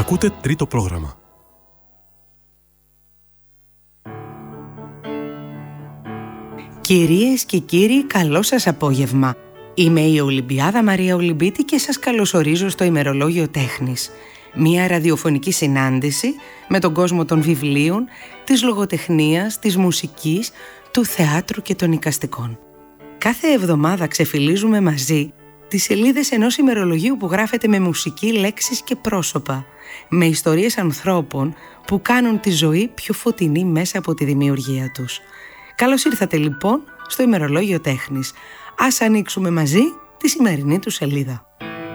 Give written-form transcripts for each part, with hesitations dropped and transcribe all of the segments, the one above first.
Ακούτε τρίτο πρόγραμμα. Κυρίες και κύριοι, καλό σας απόγευμα. Είμαι η Ολυμπιάδα Μαρία Ολυμπίτη και σας καλωσορίζω στο ημερολόγιο τέχνης. Μια ραδιοφωνική συνάντηση με τον κόσμο των βιβλίων, της λογοτεχνίας, της μουσικής, του θεάτρου και των εικαστικών. Κάθε εβδομάδα ξεφυλίζουμε μαζί τις σελίδες ενός ημερολογίου που γράφεται με μουσική, λέξεις και πρόσωπα, με ιστορίες ανθρώπων που κάνουν τη ζωή πιο φωτεινή μέσα από τη δημιουργία τους. Καλώς ήρθατε λοιπόν στο ημερολόγιο τέχνης. Ας ανοίξουμε μαζί τη σημερινή του σελίδα.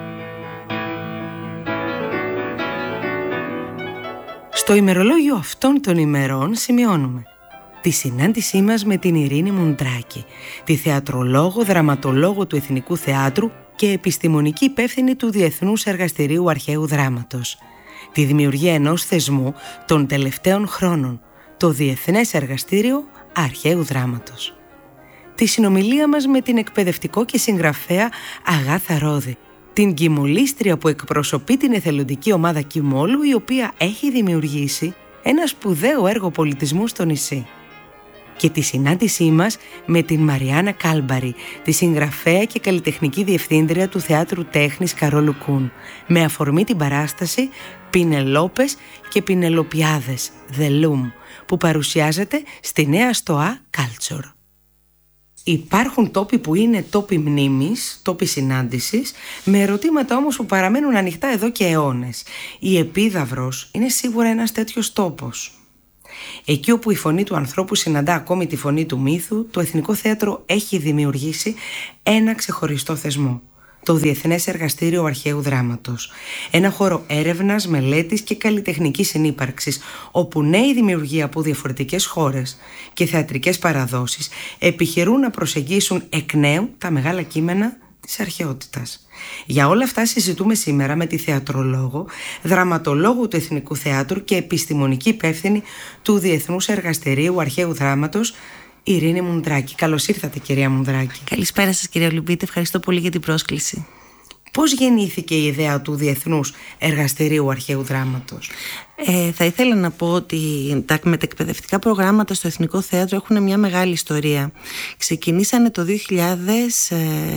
Στο ημερολόγιο αυτών των ημερών σημειώνουμε τη συνάντησή μας με την Ειρήνη Μουντράκη, τη θεατρολόγο, δραματολόγο του Εθνικού Θεάτρου και επιστημονική υπεύθυνη του Διεθνούς Εργαστηρίου Αρχαίου Δράματος. Τη δημιουργία ενός θεσμού των τελευταίων χρόνων, το Διεθνές Εργαστήριο Αρχαίου Δράματος. Τη συνομιλία μας με την εκπαιδευτικό και συγγραφέα Αγάθα Ρόδη, την κιμολίστρια που εκπροσωπεί την εθελοντική ομάδα Κιμόλου, η οποία έχει δημιουργήσει ένα σπουδαίο έργο πολιτισμού στο νησί. Και τη συνάντησή μας με την Μαριάννα Κάλμπαρη, τη συγγραφέα και καλλιτεχνική διευθύντρια του Θεάτρου Τέχνης Καρόλου Κούν, με αφορμή την παράσταση Πινελόπες και Πινελοπιάδες, The Loom, που παρουσιάζεται στη Νέα Στοά Κάλτσορ. Υπάρχουν τόποι που είναι τόποι μνήμης, τόποι συνάντησης, με ερωτήματα όμως που παραμένουν ανοιχτά εδώ και αιώνες. Η Επίδαυρος είναι σίγουρα ένας τέτοιος τόπος. Εκεί όπου η φωνή του ανθρώπου συναντά ακόμη τη φωνή του μύθου, το Εθνικό Θέατρο έχει δημιουργήσει ένα ξεχωριστό θεσμό, το Διεθνές Εργαστήριο Αρχαίου Δράματος. Ένα χώρο έρευνας, μελέτης και καλλιτεχνικής συνύπαρξης, όπου νέοι δημιουργοί από διαφορετικές χώρες και θεατρικές παραδόσεις επιχειρούν να προσεγγίσουν εκ νέου τα μεγάλα κείμενα της αρχαιότητας. Για όλα αυτά συζητούμε σήμερα με τη θεατρολόγο, δραματολόγο του Εθνικού Θεάτρου και επιστημονική υπεύθυνη του Διεθνούς Εργαστηρίου Αρχαίου Δράματος, Ειρήνη Μουντράκη. Καλώς ήρθατε, κυρία Μουντράκη. Καλησπέρα σας, κυρία Ολυμπίτη. Ευχαριστώ πολύ για την πρόσκληση. Πώς γεννήθηκε η ιδέα του Διεθνούς Εργαστηρίου Αρχαίου Δράματος? Θα ήθελα να πω ότι τα μετεκπαιδευτικά προγράμματα στο Εθνικό Θέατρο έχουν μια μεγάλη ιστορία. Ξεκινήσανε το 2000,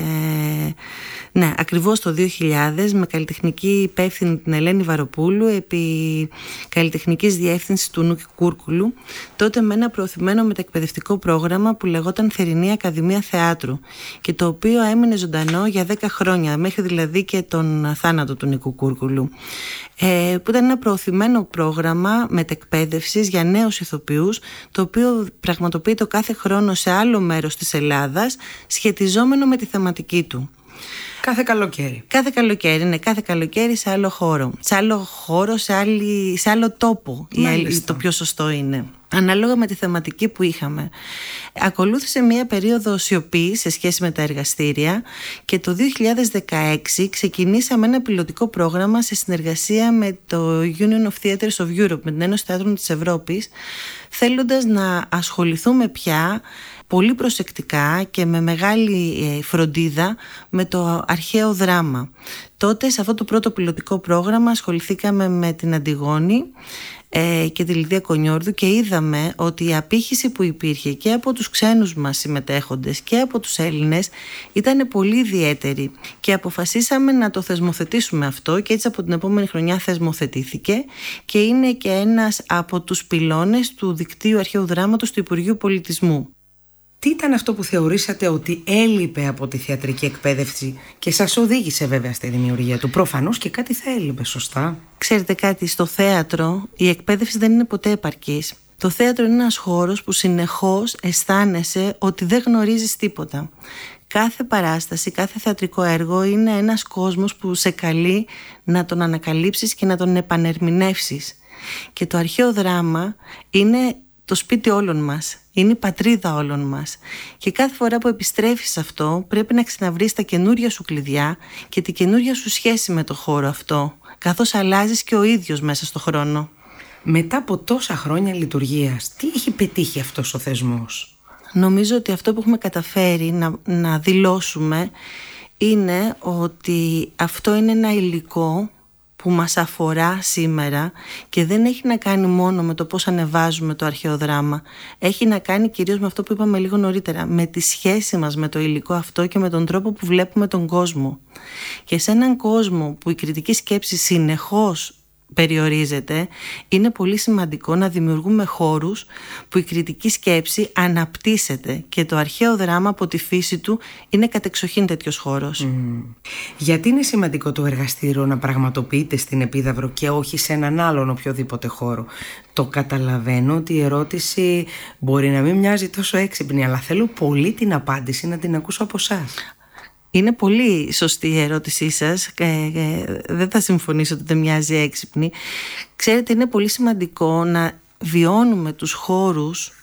ακριβώς το 2000, με καλλιτεχνική υπεύθυνη την Ελένη Βαροπούλου, επί καλλιτεχνικής διεύθυνσης του Νούκη Κούρκουλου, τότε με ένα προωθημένο μετεκπαιδευτικό πρόγραμμα που λεγόταν Θερινή Ακαδημία Θεάτρου και το οποίο έμεινε ζωντανό για 10 χρόνια, μέχρι δηλαδή και τον θάνατο του Νίκου Κούρκουλου, που ήταν ένα προωθημένο πρόγραμμα μετεκπαίδευσης για νέους ηθοποιούς, το οποίο πραγματοποιείται κάθε χρόνο σε άλλο μέρος της Ελλάδας, σχετιζόμενο με τη θεματική του. Κάθε καλοκαίρι. Κάθε καλοκαίρι σε άλλο χώρο. Σε άλλο τόπο. Το πιο σωστό είναι. Ανάλογα με τη θεματική που είχαμε. Ακολούθησε μία περίοδο σιωπή σε σχέση με τα εργαστήρια και το 2016 ξεκινήσαμε ένα πιλωτικό πρόγραμμα σε συνεργασία με το Union of Theatres of Europe, με την Ένωση Θεάτρων της Ευρώπης, θέλοντας να ασχοληθούμε πια πολύ προσεκτικά και με μεγάλη φροντίδα με το αρχαίο δράμα. Τότε σε αυτό το πρώτο πιλωτικό πρόγραμμα ασχοληθήκαμε με την Αντιγόνη και τη Λιδία Κονιόρδου και είδαμε ότι η απήχηση που υπήρχε και από τους ξένους μας συμμετέχοντες και από τους Έλληνες ήταν πολύ ιδιαίτερη και αποφασίσαμε να το θεσμοθετήσουμε αυτό και έτσι από την επόμενη χρονιά θεσμοθετήθηκε και είναι και ένας από τους πυλώνες του Δικτύου Αρχαίου Δράματος του Υπουργείου Πολιτισμού. Τι ήταν αυτό που θεωρήσατε ότι έλειπε από τη θεατρική εκπαίδευση και σας οδήγησε βέβαια στη δημιουργία του? Προφανώς και κάτι θα έλειπε, σωστά? Ξέρετε κάτι, στο θέατρο η εκπαίδευση δεν είναι ποτέ επαρκής. Το θέατρο είναι ένας χώρος που συνεχώς αισθάνεσαι ότι δεν γνωρίζεις τίποτα. Κάθε παράσταση, κάθε θεατρικό έργο είναι ένας κόσμος που σε καλεί να τον ανακαλύψεις και να τον επανερμηνεύσεις. Και το αρχαίο δράμα είναι το σπίτι όλων μας, είναι η πατρίδα όλων μας και κάθε φορά που επιστρέφεις σε αυτό πρέπει να ξαναβρεις τα καινούρια σου κλειδιά και τη καινούρια σου σχέση με το χώρο αυτό, καθώς αλλάζεις και ο ίδιος μέσα στο χρόνο. Μετά από τόσα χρόνια λειτουργίας, τι έχει πετύχει αυτός ο θεσμός? Νομίζω ότι αυτό που έχουμε καταφέρει να δηλώσουμε είναι ότι αυτό είναι ένα υλικό που μας αφορά σήμερα και δεν έχει να κάνει μόνο με το πώς ανεβάζουμε το αρχαίο δράμα. Έχει να κάνει κυρίως με αυτό που είπαμε λίγο νωρίτερα, με τη σχέση μας με το υλικό αυτό και με τον τρόπο που βλέπουμε τον κόσμο. Και σε έναν κόσμο που η κριτική σκέψη συνεχώς περιορίζεται, είναι πολύ σημαντικό να δημιουργούμε χώρους που η κριτική σκέψη αναπτύσσεται, και το αρχαίο δράμα από τη φύση του είναι κατεξοχήν τέτοιος χώρος. Γιατί είναι σημαντικό το εργαστήριο να πραγματοποιείται στην Επίδαυρο και όχι σε έναν άλλον οποιοδήποτε χώρο? Το καταλαβαίνω ότι η ερώτηση μπορεί να μην μοιάζει τόσο έξυπνη, αλλά θέλω πολύ την απάντηση να την ακούσω από εσάς. Είναι πολύ σωστή η ερώτησή σας, δεν θα συμφωνήσω ότι δεν μοιάζει έξυπνη. Ξέρετε, είναι πολύ σημαντικό να βιώνουμε τους χώρους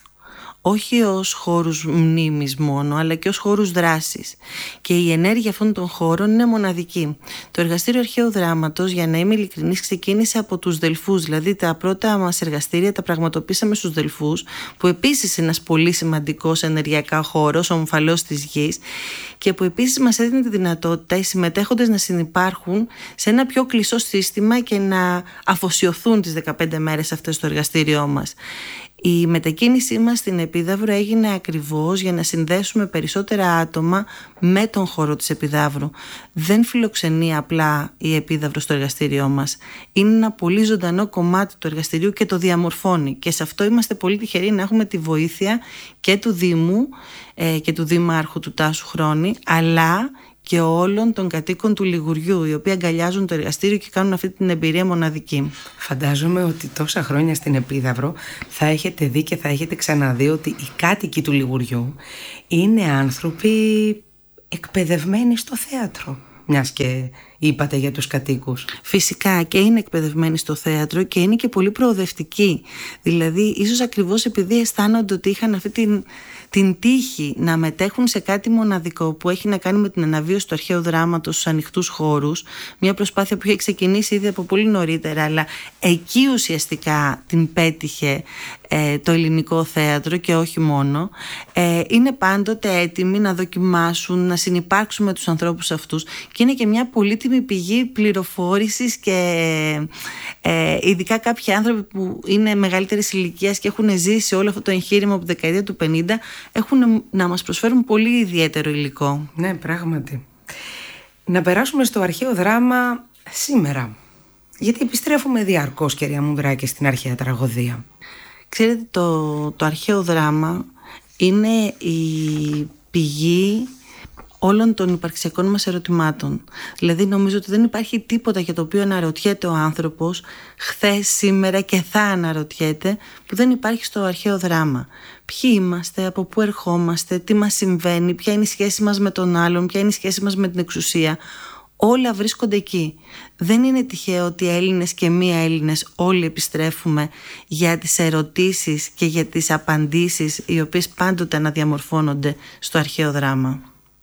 όχι ως χώρους μνήμης μόνο, αλλά και ως χώρους δράσης. Και η ενέργεια αυτών των χώρων είναι μοναδική. Το Εργαστήριο Αρχαίου Δράματος, για να είμαι ειλικρινής, ξεκίνησε από τους Δελφούς. Δηλαδή τα πρώτα μας εργαστήρια τα πραγματοποίησαμε στους Δελφούς, που επίσης είναι ένας πολύ σημαντικός ενεργειακά χώρος, ο ομφαλός της γης, και που επίσης μας έδινε τη δυνατότητα οι συμμετέχοντες να συνυπάρχουν σε ένα πιο κλειστό σύστημα και να αφοσιωθούν τις 15 μέρες αυτές στο εργαστήριό μας. Η μετακίνησή μας στην Επίδαυρο έγινε ακριβώς για να συνδέσουμε περισσότερα άτομα με τον χώρο της Επιδαύρου. Δεν φιλοξενεί απλά η Επίδαυρο στο εργαστήριό μας. Είναι ένα πολύ ζωντανό κομμάτι του εργαστηρίου και το διαμορφώνει. Και σε αυτό είμαστε πολύ τυχεροί να έχουμε τη βοήθεια και του Δήμου και του Δήμαρχου του Τάσου Χρόνη, αλλά και όλων των κατοίκων του Λιγουριού, οι οποίοι αγκαλιάζουν το εργαστήριο και κάνουν αυτή την εμπειρία μοναδική. Φαντάζομαι ότι τόσα χρόνια στην Επίδαυρο θα έχετε δει και θα έχετε ξαναδεί ότι οι κάτοικοι του Λιγουριού είναι άνθρωποι εκπαιδευμένοι στο θέατρο, μιας και είπατε για τους κατοίκους. Φυσικά, και είναι εκπαιδευμένοι στο θέατρο και είναι και πολύ προοδευτικοί. Δηλαδή, ίσως ακριβώς επειδή αισθάνονται ότι είχαν αυτή την τύχη να μετέχουν σε κάτι μοναδικό που έχει να κάνει με την αναβίωση του αρχαίου δράματος στους ανοιχτούς χώρους, μια προσπάθεια που είχε ξεκινήσει ήδη από πολύ νωρίτερα, αλλά εκεί ουσιαστικά την πέτυχε το ελληνικό θέατρο και όχι μόνο, είναι πάντοτε έτοιμοι να δοκιμάσουν, να συνυπάρξουν με τους ανθρώπους αυτούς, και είναι και μια πολύτιμη πηγή πληροφόρησης, και ειδικά κάποιοι άνθρωποι που είναι μεγαλύτερης ηλικίας και έχουν ζήσει όλο αυτό το εγχείρημα από τη δεκαετία του 50 έχουν να μας προσφέρουν πολύ ιδιαίτερο υλικό. Ναι, πράγματι. Να περάσουμε στο αρχαίο δράμα σήμερα, γιατί επιστρέφουμε διαρκώς, κυρία Μουνδράκη, στην αρχαία τραγωδία. Ξέρετε, το αρχαίο δράμα είναι η πηγή όλων των υπαρξιακών μας ερωτημάτων. Δηλαδή νομίζω ότι δεν υπάρχει τίποτα για το οποίο αναρωτιέται ο άνθρωπος χθες, σήμερα και θα αναρωτιέται, που δεν υπάρχει στο αρχαίο δράμα. Ποιοι είμαστε, από πού ερχόμαστε, τι μας συμβαίνει, ποια είναι η σχέση μας με τον άλλον, ποια είναι η σχέση μας με την εξουσία. Όλα βρίσκονται εκεί. Δεν είναι τυχαίο ότι Έλληνες και μη Έλληνες όλοι επιστρέφουμε για τις ερωτήσεις και για τις απαντήσεις, οι οποίες πάντοτε αναδιαμορφώνονται στο αρχαίο δράμα.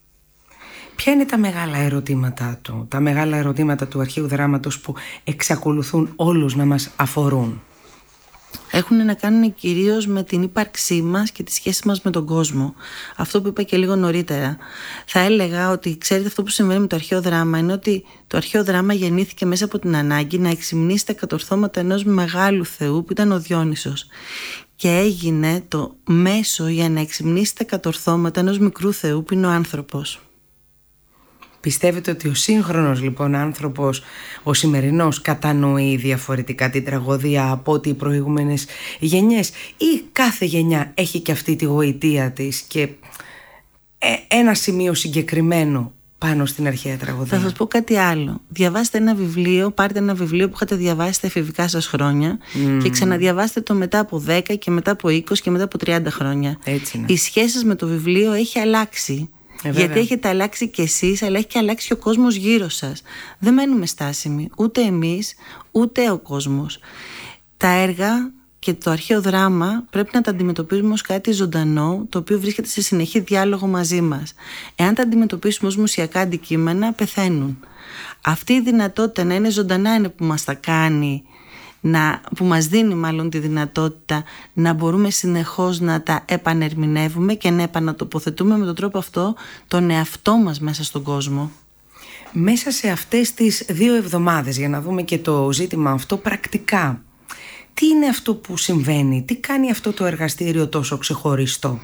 Ποια είναι τα μεγάλα ερωτήματά του, τα μεγάλα ερωτήματα του αρχαίου δράματος που εξακολουθούν όλους να μας αφορούν? Έχουν να κάνουν κυρίως με την ύπαρξή μας και τη σχέση μας με τον κόσμο. Αυτό που είπα και λίγο νωρίτερα. Θα έλεγα ότι, ξέρετε, αυτό που συμβαίνει με το αρχαίο δράμα είναι ότι το αρχαίο δράμα γεννήθηκε μέσα από την ανάγκη να εξυμνήσει τα κατορθώματα ενός μεγάλου θεού που ήταν ο Διόνυσος. Και έγινε το μέσο για να εξυμνήσει τα κατορθώματα ενός μικρού θεού που είναι ο άνθρωπος. Πιστεύετε ότι ο σύγχρονος λοιπόν άνθρωπος, ο σημερινός, κατανοεί διαφορετικά την τραγωδία από ότι οι προηγούμενες γενιές, ή κάθε γενιά έχει και αυτή τη γοητεία της και ένα σημείο συγκεκριμένο πάνω στην αρχαία τραγωδία? Θα σας πω κάτι άλλο. Διαβάστε ένα βιβλίο, πάρτε ένα βιβλίο που είχατε διαβάσει στα εφηβικά σας χρόνια και ξαναδιαβάστε το μετά από 10 και μετά από 20 και μετά από 30 χρόνια. Έτσι είναι. Η σχέση σας με το βιβλίο έχει αλλάξει. Γιατί έχετε αλλάξει κι εσείς, αλλά έχει και αλλάξει και ο κόσμος γύρω σας. Δεν μένουμε στάσιμοι, ούτε εμείς, ούτε ο κόσμος. Τα έργα και το αρχαίο δράμα πρέπει να τα αντιμετωπίζουμε ως κάτι ζωντανό, το οποίο βρίσκεται σε συνεχή διάλογο μαζί μας. Εάν τα αντιμετωπίσουμε ως μουσιακά αντικείμενα, πεθαίνουν. Αυτή η δυνατότητα να είναι ζωντανά είναι που μας τα κάνει, που μας δίνει μάλλον τη δυνατότητα να μπορούμε συνεχώς να τα επανερμηνεύουμε και να επανατοποθετούμε με τον τρόπο αυτό τον εαυτό μας μέσα στον κόσμο. Μέσα σε αυτές τις 2 εβδομάδες, για να δούμε και το ζήτημα αυτό πρακτικά, τι είναι αυτό που συμβαίνει, τι κάνει αυτό το εργαστήριο τόσο ξεχωριστό?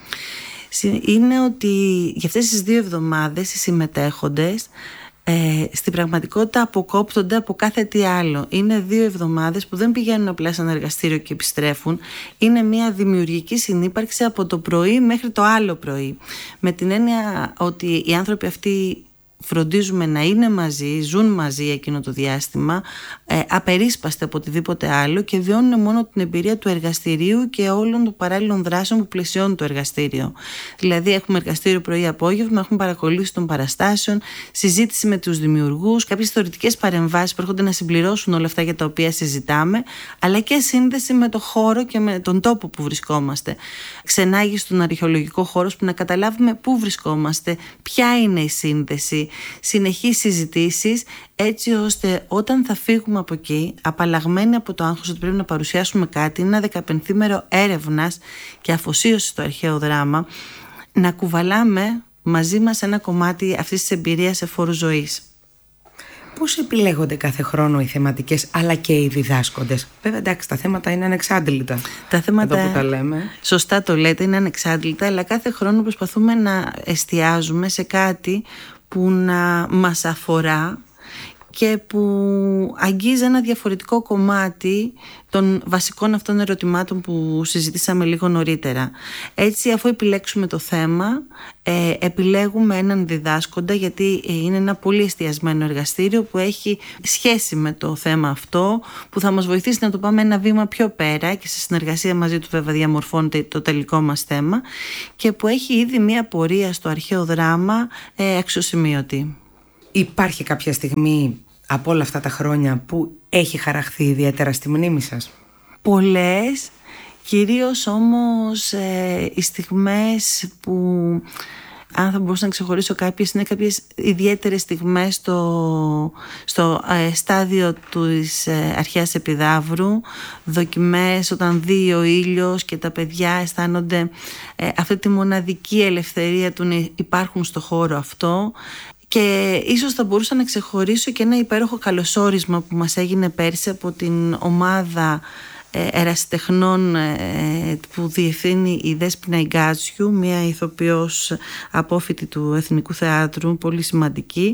Είναι ότι για αυτές τις 2 εβδομάδες οι συμμετέχοντες στην πραγματικότητα αποκόπτονται από κάθε τι άλλο. Είναι 2 εβδομάδες που δεν πηγαίνουν απλά σε ένα εργαστήριο και επιστρέφουν. Είναι μια δημιουργική συνύπαρξη από το πρωί μέχρι το άλλο πρωί. Με την έννοια ότι οι άνθρωποι αυτοί φροντίζουμε να είναι μαζί, ζουν μαζί εκείνο το διάστημα, απερίσπαστε από οτιδήποτε άλλο και βιώνουν μόνο την εμπειρία του εργαστηρίου και όλων των παράλληλων δράσεων που πλαισιώνουν το εργαστήριο. Δηλαδή έχουμε εργαστήριο πρωί-απόγευμα, έχουμε παρακολούθηση των παραστάσεων, συζήτηση με τους δημιουργούς, κάποιες θεωρητικές παρεμβάσεις που έρχονται να συμπληρώσουν όλα αυτά για τα οποία συζητάμε, αλλά και σύνδεση με το χώρο και με τον τόπο που βρισκόμαστε. Ξενάγει στον αρχαιολογικό χώρο που να καταλάβουμε πού βρισκόμαστε, ποια είναι η σύνδεση, συνεχείς συζητήσεις, έτσι ώστε όταν θα φύγουμε από εκεί, απαλλαγμένοι από το άγχος ότι πρέπει να παρουσιάσουμε κάτι, ένα 15ημερο έρευνας και αφοσίωση στο αρχαίο δράμα, να κουβαλάμε μαζί μας ένα κομμάτι αυτής της εμπειρίας σε φόρου ζωής. Πώς επιλέγονται κάθε χρόνο οι θεματικές αλλά και οι διδάσκοντες? Βέβαια, εντάξει, τα θέματα είναι ανεξάντλητα. Τα θέματα, εδώ που τα λέμε. Σωστά το λέτε, είναι ανεξάντλητα, αλλά κάθε χρόνο προσπαθούμε να εστιάζουμε σε κάτι που να μας αφορά και που αγγίζει ένα διαφορετικό κομμάτι των βασικών αυτών ερωτημάτων που συζητήσαμε λίγο νωρίτερα. Έτσι, αφού επιλέξουμε το θέμα, επιλέγουμε έναν διδάσκοντα, γιατί είναι ένα πολύ εστιασμένο εργαστήριο που έχει σχέση με το θέμα αυτό, που θα μας βοηθήσει να το πάμε ένα βήμα πιο πέρα και σε συνεργασία μαζί του βέβαια διαμορφώνεται το τελικό μας θέμα και που έχει ήδη μία πορεία στο αρχαίο δράμα αξιοσημείωτη. Υπάρχει κάποια στιγμή από όλα αυτά τα χρόνια που έχει χαραχθεί ιδιαίτερα στη μνήμη σας? Πολλές, κυρίως όμως οι στιγμές που, αν θα μπορούσα να ξεχωρίσω κάποιες, είναι κάποιες ιδιαίτερες στιγμές στο στάδιο της αρχαίας Επιδαύρου, δοκιμές όταν δει ο ήλιος και τα παιδιά αισθάνονται αυτή τη μοναδική ελευθερία του να υπάρχουν στο χώρο αυτό. Και ίσως θα μπορούσα να ξεχωρίσω και ένα υπέροχο καλωσόρισμα που μας έγινε πέρσι από την ομάδα ερασιτεχνών που διευθύνει η Δέσποινα Ιγκάτσιου, μια ηθοποιός απόφοιτη του Εθνικού Θεάτρου, πολύ σημαντική,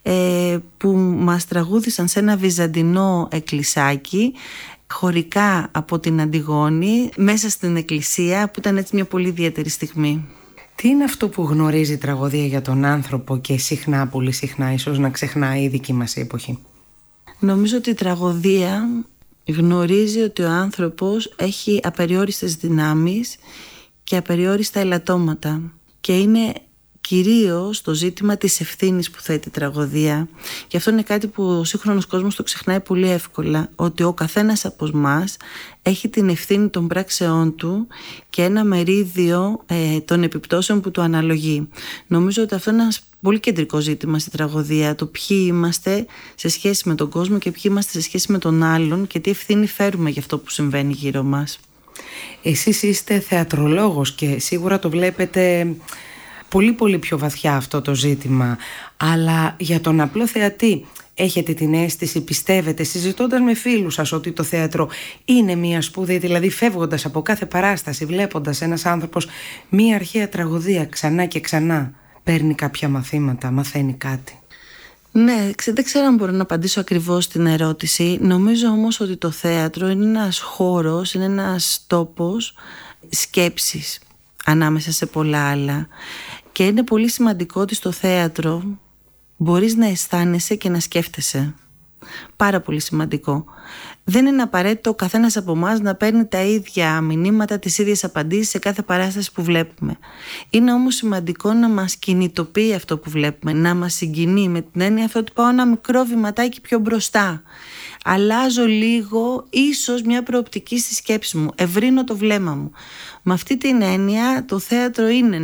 που μας τραγούδησαν σε ένα βυζαντινό εκκλησάκι χωρικά από την Αντιγόνη μέσα στην εκκλησία, που ήταν έτσι μια πολύ ιδιαίτερη στιγμή. Τι είναι αυτό που γνωρίζει η τραγωδία για τον άνθρωπο και συχνά, πολύ συχνά, ίσως να ξεχνάει η δική μας εποχή? Νομίζω ότι η τραγωδία γνωρίζει ότι ο άνθρωπος έχει απεριόριστες δυνάμεις και απεριόριστα ελαττώματα και είναι κυρίως το ζήτημα της ευθύνης που θέτει η τραγωδία. Και αυτό είναι κάτι που ο σύγχρονος κόσμος το ξεχνάει πολύ εύκολα, ότι ο καθένας από εμάς έχει την ευθύνη των πράξεών του και ένα μερίδιο των επιπτώσεων που του αναλογεί. Νομίζω ότι αυτό είναι ένα πολύ κεντρικό ζήτημα στη τραγωδία, το ποιοι είμαστε σε σχέση με τον κόσμο και ποιοι είμαστε σε σχέση με τον άλλον και τι ευθύνη φέρουμε για αυτό που συμβαίνει γύρω μας. Εσείς είστε θεατρολόγος και σίγουρα το βλέπετε πολύ πολύ πιο βαθιά αυτό το ζήτημα, αλλά για τον απλό θεατή έχετε την αίσθηση, πιστεύετε, συζητώντας με φίλους σας, ότι το θέατρο είναι μια σπουδή, δηλαδή φεύγοντας από κάθε παράσταση, βλέποντας ένας άνθρωπος μια αρχαία τραγωδία ξανά και ξανά, παίρνει κάποια μαθήματα, μαθαίνει κάτι? Ναι, δεν ξέρω αν μπορώ να απαντήσω ακριβώς την ερώτηση. Νομίζω όμως ότι το θέατρο είναι ένας χώρος, είναι ένας τόπος σκέψης ανάμεσα σε πολλά άλλα. Και είναι πολύ σημαντικό ότι στο θέατρο μπορείς να αισθάνεσαι και να σκέφτεσαι. Πάρα πολύ σημαντικό. Δεν είναι απαραίτητο ο καθένας από εμάς να παίρνει τα ίδια μηνύματα, τις ίδιες απαντήσεις σε κάθε παράσταση που βλέπουμε. Είναι όμως σημαντικό να μας κινητοποιεί αυτό που βλέπουμε, να μας συγκινεί, με την έννοια αυτό ότι πάω ένα μικρό βηματάκι πιο μπροστά. Αλλάζω λίγο, ίσως μια προοπτική στη σκέψη μου, ευρύνω το βλέμμα μου. Με αυτή την έννοια το θέατρο είναι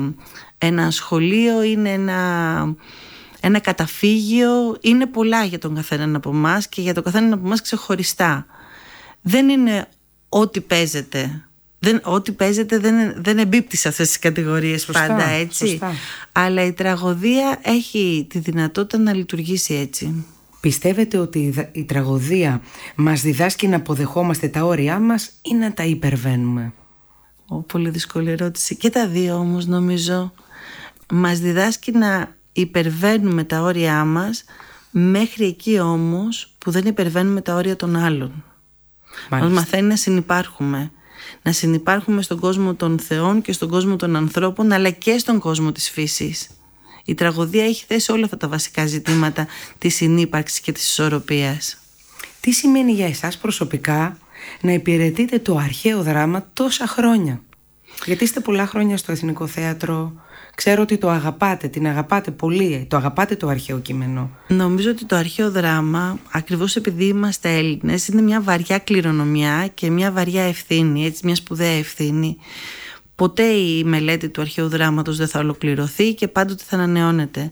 ένα σχολείο, είναι ένα καταφύγιο, είναι πολλά για τον καθέναν από εμάς και για τον καθέναν από εμάς ξεχωριστά. Δεν είναι ό,τι παίζεται ό,τι παίζεται δεν εμπίπτει σε αυτές τις κατηγορίες. Σωστά, πάντα έτσι. Σωστά. Αλλά η τραγωδία έχει τη δυνατότητα να λειτουργήσει έτσι. Πιστεύετε ότι η τραγωδία μας διδάσκει να αποδεχόμαστε τα όρια μας ή να τα υπερβαίνουμε? Πολύ δύσκολη ερώτηση. Και τα δύο όμως νομίζω. Μας διδάσκει να υπερβαίνουμε τα όρια μας, μέχρι εκεί όμως που δεν υπερβαίνουμε τα όρια των άλλων. Μας μαθαίνει να συνυπάρχουμε. Να συνυπάρχουμε στον κόσμο των θεών και στον κόσμο των ανθρώπων, αλλά και στον κόσμο της φύσης. Η τραγωδία έχει θέσει όλα αυτά τα βασικά ζητήματα της συνύπαρξης και της ισορροπίας. Τι σημαίνει για εσάς προσωπικά να υπηρετείτε το αρχαίο δράμα τόσα χρόνια? Γιατί είστε πολλά χρόνια στο Εθνικό Θέατρο. Ξέρω ότι το αγαπάτε, την αγαπάτε πολύ, το αγαπάτε το αρχαίο κείμενο. Νομίζω ότι το αρχαίο δράμα, ακριβώς επειδή είμαστε Έλληνες, είναι μια βαριά κληρονομιά και μια βαριά ευθύνη, έτσι, μια σπουδαία ευθύνη. Ποτέ η μελέτη του αρχαίου δράματος δεν θα ολοκληρωθεί και πάντοτε θα ανανεώνεται.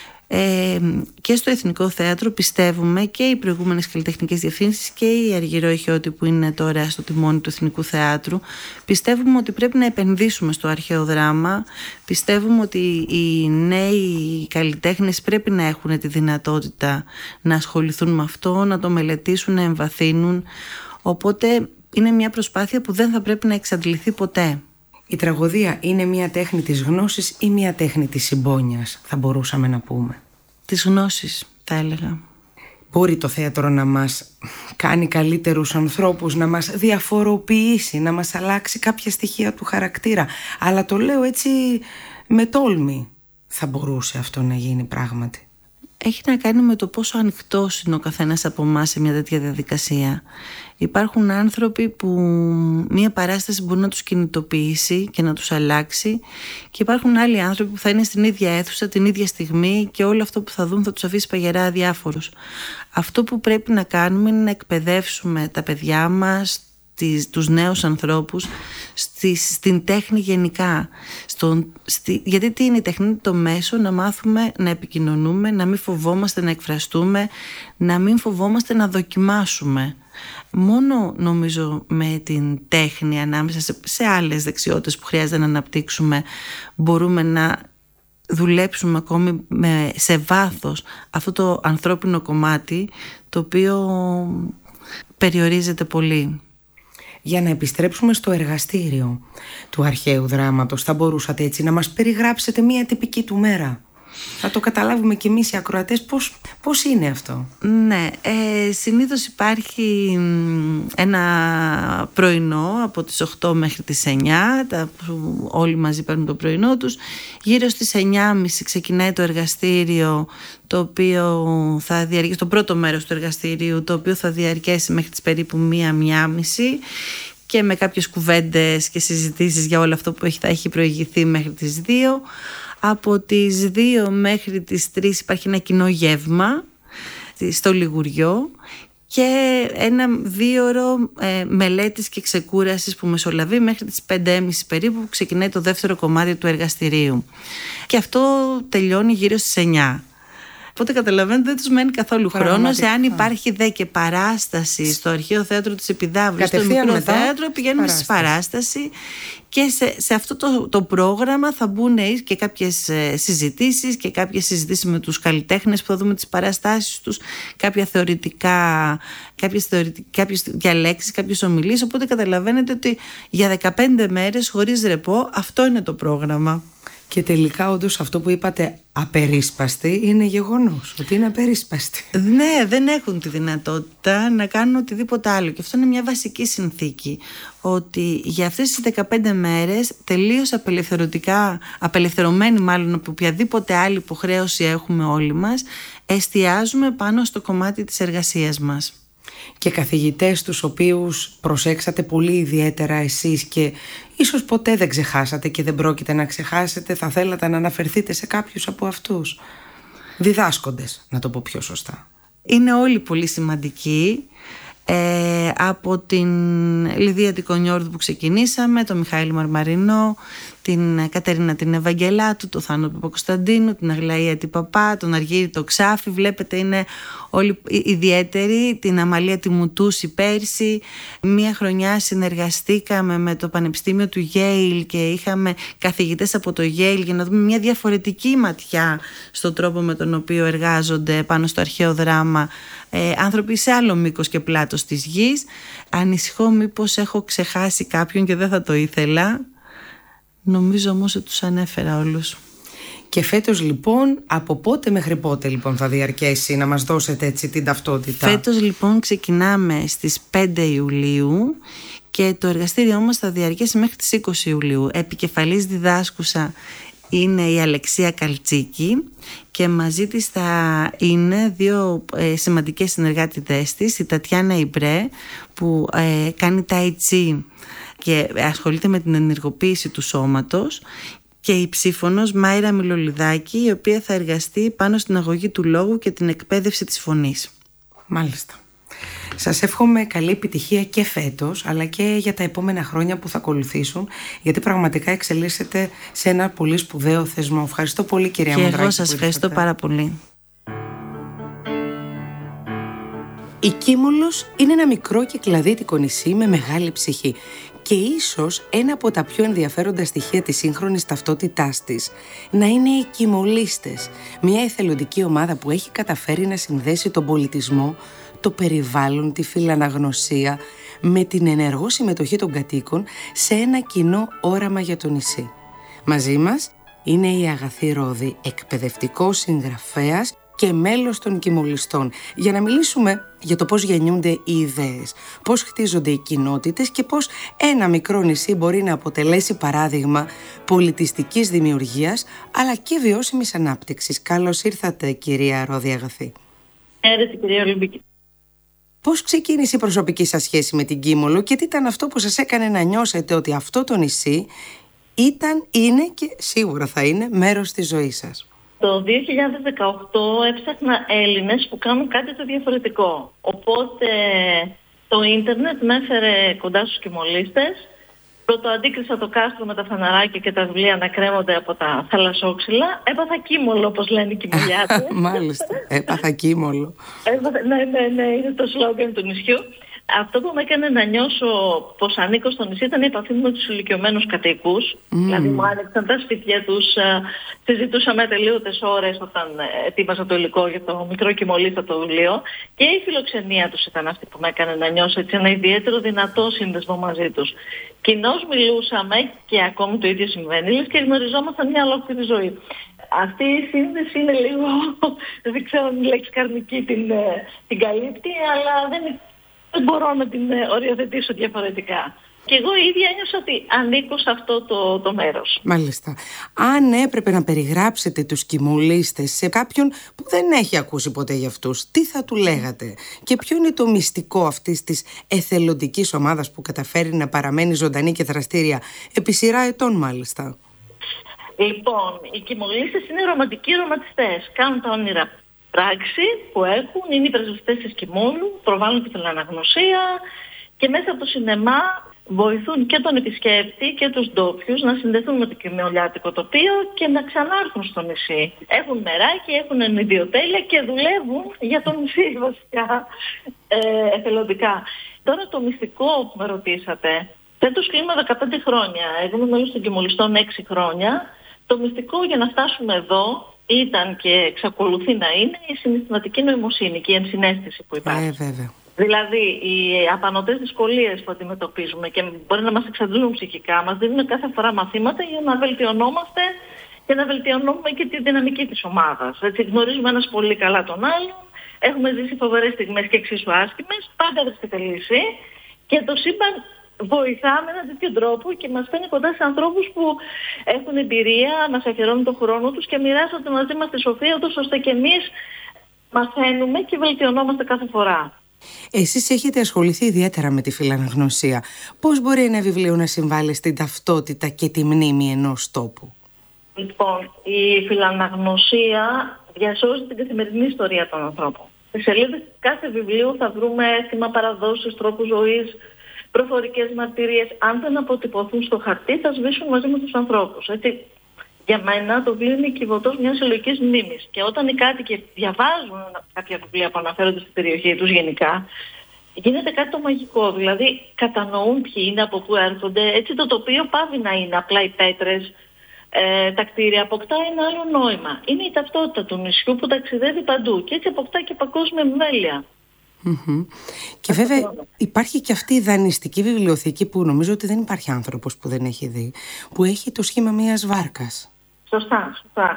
Και στο Εθνικό Θέατρο πιστεύουμε, και οι προηγούμενες καλλιτεχνικές διευθύνσεις και η Αργυρό Ηχιώτη που είναι τώρα στο τιμόνι του Εθνικού Θεάτρου, πιστεύουμε ότι πρέπει να επενδύσουμε στο αρχαίο δράμα. Πιστεύουμε ότι οι νέοι καλλιτέχνες πρέπει να έχουν τη δυνατότητα να ασχοληθούν με αυτό, να το μελετήσουν, να εμβαθύνουν. Οπότε είναι μια προσπάθεια που δεν θα πρέπει να εξαντληθεί ποτέ. Η τραγωδία είναι μια τέχνη της γνώσης ή μια τέχνη της συμπόνιας, θα μπορούσαμε να πούμε? Της γνώσης, θα έλεγα. Μπορεί το θέατρο να μας κάνει καλύτερους ανθρώπους, να μας διαφοροποιήσει, να μας αλλάξει κάποια στοιχεία του χαρακτήρα. Αλλά το λέω έτσι με τόλμη. Θα μπορούσε αυτό να γίνει πράγματι? Έχει να κάνει με το πόσο ανοιχτός είναι ο καθένας από εμάς σε μια τέτοια διαδικασία. Υπάρχουν άνθρωποι που μια παράσταση μπορεί να τους κινητοποιήσει και να τους αλλάξει, και υπάρχουν άλλοι άνθρωποι που θα είναι στην ίδια αίθουσα την ίδια στιγμή και όλο αυτό που θα δουν θα τους αφήσει παγερά αδιάφορους. Αυτό που πρέπει να κάνουμε είναι να εκπαιδεύσουμε τα παιδιά μας, τους νέους ανθρώπους στην τέχνη γενικά. Γιατί τι είναι η τέχνη? Το μέσο να μάθουμε να επικοινωνούμε, να μην φοβόμαστε να εκφραστούμε, να μην φοβόμαστε να δοκιμάσουμε. Μόνο νομίζω με την τέχνη, ανάμεσα σε άλλες δεξιότητες που χρειάζεται να αναπτύξουμε, μπορούμε να δουλέψουμε ακόμη σε βάθος αυτό το ανθρώπινο κομμάτι, το οποίο περιορίζεται πολύ. Για να επιστρέψουμε στο εργαστήριο του αρχαίου δράματος, θα μπορούσατε έτσι να μας περιγράψετε μια τυπική του μέρα? Θα το καταλάβουμε κι εμείς οι ακροατές πώς είναι αυτό. Ναι, συνήθως υπάρχει ένα πρωινό από τις 8 μέχρι τις 9, που όλοι μαζί παίρνουν το πρωινό τους. Γύρω στις 9.30 ξεκινάει το εργαστήριο, το οποίο θα διαρκέσει, το πρώτο μέρος του εργαστηρίου, το οποίο θα διαρκέσει μέχρι τις περίπου 1-1.30, και με κάποιες κουβέντες και συζητήσεις για όλο αυτό που θα έχει προηγηθεί μέχρι τις 2. Από τις 2 μέχρι τις 3 υπάρχει ένα κοινό γεύμα στο Λιγουριό και ένα 2ωρο μελέτης και ξεκούρασης που μεσολαβεί μέχρι τις 5.30 περίπου, που ξεκινάει το δεύτερο κομμάτι του εργαστηρίου. Και αυτό τελειώνει γύρω στις 9. Οπότε καταλαβαίνετε, δεν τους μένει καθόλου χρόνος. Εάν υπάρχει δε και παράσταση στο Αρχαίο Θέατρο της Επιδαύρου, στο Μικρό Θέατρο, πηγαίνουμε στη παράσταση, και σε αυτό το πρόγραμμα θα μπουν και κάποιες συζητήσεις και κάποιες συζητήσεις με τους καλλιτέχνες που θα δούμε τις παραστάσεις τους, κάποια θεωρητικά, κάποιες διαλέξεις, κάποιες ομιλίες. Οπότε καταλαβαίνετε ότι για 15 μέρες χωρίς ρεπό αυτό είναι το πρόγραμμα. Και τελικά όντως αυτό που είπατε, απερίσπαστη, είναι γεγονός ότι είναι απερίσπαστη. Ναι, δεν έχουν τη δυνατότητα να κάνουν οτιδήποτε άλλο, και αυτό είναι μια βασική συνθήκη, ότι για αυτές τις 15 μέρες τελείως απελευθερωμένοι μάλλον από οποιαδήποτε άλλη υποχρέωση έχουμε όλοι μας, εστιάζουμε πάνω στο κομμάτι της εργασίας μας. Και καθηγητές τους οποίους προσέξατε πολύ ιδιαίτερα εσείς και ίσως ποτέ δεν ξεχάσατε και δεν πρόκειται να ξεχάσετε, θα θέλατε να αναφερθείτε σε κάποιους από αυτούς? Διδάσκοντες, να το πω πιο σωστά. Είναι όλοι πολύ σημαντικοί. Από την Λιδία Τικονιόρδου που ξεκινήσαμε, τον Μιχαήλ Μαρμαρινό, την Κατερίνα την Ευαγγελάτου, τον Θάνο Παπακοσταντίνου, την Αγλαία την Παπά, τον Αργύρη το Ξάφη. Βλέπετε είναι όλοι ιδιαίτεροι. Την Αμαλία τη Μουτούση πέρσι. Μία χρονιά συνεργαστήκαμε με το Πανεπιστήμιο του Yale και είχαμε καθηγητές από το Yale για να δούμε μια διαφορετική ματιά στον τρόπο με τον οποίο εργάζονται πάνω στο αρχαίο δράμα άνθρωποι σε άλλο μήκος και πλάτος της γης. Ανησυχώ μήπως έχω ξεχάσει κάποιον και δεν θα το ήθελα. Νομίζω όμως ότι τους ανέφερα όλους. Και φέτος λοιπόν, από πότε μέχρι πότε λοιπόν θα διαρκέσει να μας δώσετε έτσι την ταυτότητα? Φέτος λοιπόν ξεκινάμε στις 5 Ιουλίου και το εργαστήριό μας θα διαρκέσει μέχρι τις 20 Ιουλίου. Επικεφαλής διδάσκουσα είναι η Αλεξία Καλτσίκη και μαζί της θα είναι δύο σημαντικές συνεργάτηδές της, η Τατιάνα Ιμπρέ που κάνει Tai Chi και ασχολείται με την ενεργοποίηση του σώματος, και η ψήφωνος Μάιρα Μιλολιδάκη, η οποία θα εργαστεί πάνω στην αγωγή του λόγου και την εκπαίδευση της φωνής. Μάλιστα. Σας εύχομαι καλή επιτυχία και φέτος, αλλά και για τα επόμενα χρόνια που θα ακολουθήσουν, γιατί πραγματικά εξελίσσεται σε ένα πολύ σπουδαίο θεσμό. Ευχαριστώ πολύ, κυρία Μουνδράκη. Και εγώ σας ευχαριστώ πάρα πολύ. Η Κίμολος είναι ένα μικρό και κλαδίτικο νησί με μεγάλη ψυχή και ίσως ένα από τα πιο ενδιαφέροντα στοιχεία της σύγχρονης ταυτότητάς της να είναι οι Κιμολίστες, μια εθελοντική ομάδα που έχει καταφέρει να συνδέσει τον πολιτισμό, το περιβάλλον, τη φιλαναγνωσία με την ενεργό συμμετοχή των κατοίκων σε ένα κοινό όραμα για το νησί. Μαζί μας είναι η Αγαθή Ρόδη, εκπαιδευτικός συγγραφέας και μέλος των Κιμολιστών, για να μιλήσουμε για το πώς γεννιούνται οι ιδέες, πώς χτίζονται οι κοινότητες και πώς ένα μικρό νησί μπορεί να αποτελέσει παράδειγμα πολιτιστικής δημιουργίας αλλά και βιώσιμης ανάπτυξης. Καλώς ήρθατε, κυρία Ρόδη Αγαθή. Χαίρετε, κυρία Ολυμπική. Πώς ξεκίνησε η προσωπική σας σχέση με την Κίμολο και τι ήταν αυτό που σας έκανε να νιώσετε ότι αυτό το νησί ήταν, είναι και σίγουρα θα είναι μέρος της ζωής σας? Το 2018 έψαχνα Έλληνες που κάνουν κάτι το διαφορετικό. Οπότε το ίντερνετ με έφερε κοντά στους Κιμολίστες. Πρώτο αντίκρισα το κάστρο με τα φαναράκια και τα βιβλία να κρέμονται από τα θαλασσόξυλα. Έπαθα Κίμολο, όπως λένε οι Κιμολιάτες. Μάλιστα, έπαθα Κίμολο. Ναι, είναι το σλόγγαν του νησιού. Αυτό που με έκανε να νιώσω πως ανήκω στο νησί ήταν η επαφή μου με τους ηλικιωμένους κατοίκους. Δηλαδή μου άνοιξαν τα σπίτια τους, συζητούσαμε ατελείωτες ώρες όταν ετοίμαζα το υλικό για το μικρό Κιμολίστατο βιβλίο, και η φιλοξενία τους ήταν αυτή που με έκανε να νιώσω έτσι ένα ιδιαίτερο δυνατό σύνδεσμο μαζί τους. Κοινώς μιλούσαμε και ακόμη το ίδιο συμβαίνει, λες και γνωριζόμασταν μια ολόκληρη ζωή. Αυτή η σύνδεση είναι λίγο, δεν ξέρω αν η λέξη καρμική την καλύπτει, αλλά δεν μπορώ να την οριοθετήσω διαφορετικά. Και εγώ η ίδια ένιωσα ότι ανήκω σε αυτό το μέρος. Μάλιστα. Αν έπρεπε να περιγράψετε τους Κιμολίστες σε κάποιον που δεν έχει ακούσει ποτέ για αυτούς, τι θα του λέγατε? Και ποιο είναι το μυστικό αυτής της εθελοντικής ομάδας που καταφέρει να παραμένει ζωντανή και δραστήρια επί σειρά ετών μάλιστα? Λοιπόν, οι Κιμολίστες είναι ρομαντικοί ρομαντιστές. Κάνουν τα όνειρα πράξη που έχουν, είναι οι πρεσβευτές της Κιμόλου, προβάλλουν τη φιλαναγνωσία και μέσα από το σινεμά βοηθούν και τον επισκέπτη και τους ντόπιους να συνδεθούν με το κιμολιάτικο τοπίο και να ξανάρθουν στο νησί. Έχουν νεράκι, έχουν ενιδιοτέλεια και δουλεύουν για το νησί βασικά εθελοντικά. Τώρα το μυστικό που με ρωτήσατε, φέτος κλείνω 15 χρόνια, εγώ είμαι μέλος των Κιμολιστών 6 χρόνια. Το μυστικό για να φτάσουμε εδώ ήταν και εξακολουθεί να είναι η συναισθηματική νοημοσύνη και η ενσυναίσθηση που υπάρχει. Βέβαια. Δηλαδή, οι απανωτές δυσκολίες που αντιμετωπίζουμε και μπορεί να μας εξαντλούν ψυχικά, μας δίνουν κάθε φορά μαθήματα για να βελτιωνόμαστε και να βελτιώνουμε και τη δυναμική της ομάδας. Έτσι, γνωρίζουμε ένας πολύ καλά τον άλλον, έχουμε ζήσει φοβερές στιγμές και εξίσου άσχημες, πάντα βρίσκεται λύση και το σύμπαν βοηθά με έναν τέτοιο τρόπο και μας φέρνει κοντά σε ανθρώπους που έχουν εμπειρία, μας αφιερώνουν τον χρόνο τους και μοιράζονται μαζί μας τη σοφία τους, ώστε και εμείς μαθαίνουμε και βελτιωνόμαστε κάθε φορά. Εσείς έχετε ασχοληθεί ιδιαίτερα με τη φιλαναγνωσία. Πώς μπορεί ένα βιβλίο να συμβάλλει στην ταυτότητα και τη μνήμη ενός τόπου? Λοιπόν, η φιλαναγνωσία διασώζει την καθημερινή ιστορία των ανθρώπων. Στις σελίδες κάθε βιβλίου θα βρούμε αίσθημα, παραδόσεις, τρόπους ζωής, προφορικές μαρτυρίες, αν δεν αποτυπωθούν στο χαρτί, θα σβήσουν μαζί με τους ανθρώπους. Έτσι, για μένα το βιβλίο είναι κυβωτός μιας συλλογικής μνήμης. Και όταν οι κάτοικοι διαβάζουν κάποια βιβλία που αναφέρονται στην περιοχή τους γενικά, γίνεται κάτι το μαγικό. Δηλαδή, κατανοούν ποιοι είναι, από πού έρχονται. Έτσι, το τοπίο πάβει να είναι απλά οι πέτρες, τα κτίρια, αποκτά ένα άλλο νόημα. Είναι η ταυτότητα του νησιού που ταξιδεύει παντού και έτσι αποκτά και παγκόσμια εμβέλεια. Και βέβαια υπάρχει και αυτή η δανειστική βιβλιοθήκη που νομίζω ότι δεν υπάρχει άνθρωπος που δεν έχει δει, που έχει το σχήμα μιας βάρκας. Σωστά.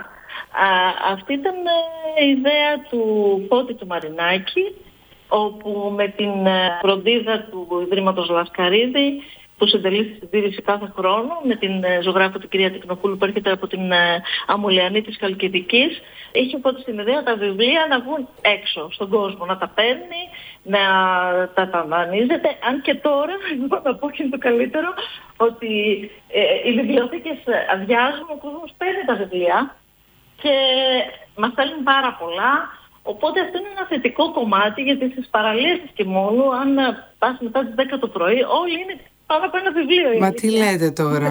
Αυτή ήταν η ιδέα του Φώτη του Μαρινάκη, όπου με την φροντίδα του Ιδρύματος Λασκαρίδη, που συντελεί στη συντήρηση κάθε χρόνο, με την ζωγράφο την κυρία Τικνοπούλου που έρχεται από την Αμουλιανή της Χαλκιδικής, είχε φωτίσει την ιδέα τα βιβλία να βγουν έξω στον κόσμο, να τα παίρνει, να τα δανείζεται. Αν και τώρα, να πω και είναι το καλύτερο, ότι οι βιβλιοθήκες αδειάζουν, ο κόσμος παίρνει τα βιβλία και μας στέλνουν πάρα πολλά. Οπότε αυτό είναι ένα θετικό κομμάτι, γιατί στις παραλίες της και μόνο, αν πας μετά τις 10 το πρωί, όλοι είναι πάνω από ένα βιβλίο. Μα τι λέτε τώρα.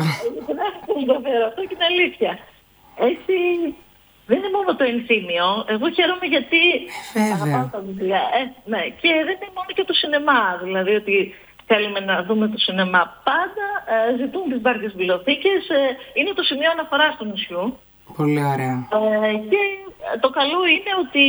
Αυτό και είναι αλήθεια. Έτσι, δεν είναι μόνο το ενθύμιο. Εγώ χαίρομαι γιατί αγαπάω τα βιβλία. Ναι. Και δεν είναι μόνο και το σινεμά. Δηλαδή ότι θέλουμε να δούμε το σινεμά. Πάντα ζητούν τις βάρκες βιβλιοθήκες. Είναι το σημείο αναφοράς του νησιού. Πολύ ωραία. Και το καλό είναι ότι